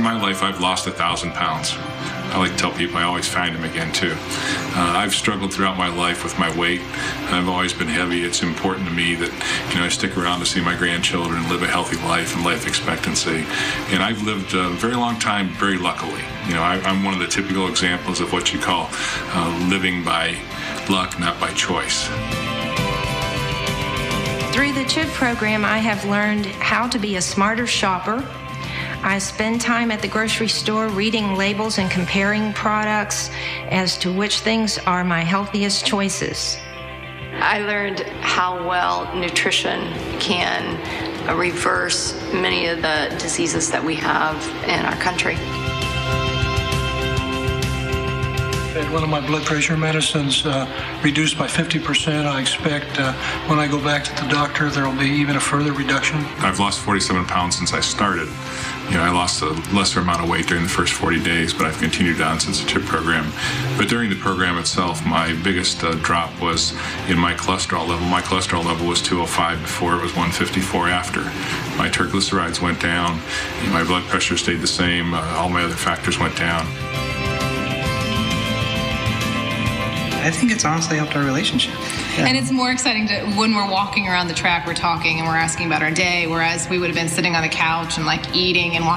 In my life, I've lost 1,000 pounds. I like to tell people I always find them again, too. I've struggled throughout my life with my weight. I've always been heavy. It's important to me that, I stick around to see my grandchildren live a healthy life and life expectancy. And I've lived a very long time very luckily. I'm one of the typical examples of what you call living by luck, not by choice. Through the CHIP program, I have learned how to be a smarter shopper. I spend time at the grocery store reading labels and comparing products as to which things are my healthiest choices. I learned how well nutrition can reverse many of the diseases that we have in our country. I had one of my blood pressure medicines reduced by 50%. I expect when I go back to the doctor, there will be even a further reduction. I've lost 47 pounds since I started. I lost a lesser amount of weight during the first 40 days, but I've continued on since the CHIP program. But during the program itself, my biggest drop was in my cholesterol level. My cholesterol level was 205 before, it was 154 after. My triglycerides went down, my blood pressure stayed the same, all my other factors went down. I think it's honestly helped our relationship. Yeah. And it's more exciting when we're walking around the track, we're talking and we're asking about our day, whereas we would have been sitting on the couch and eating and watching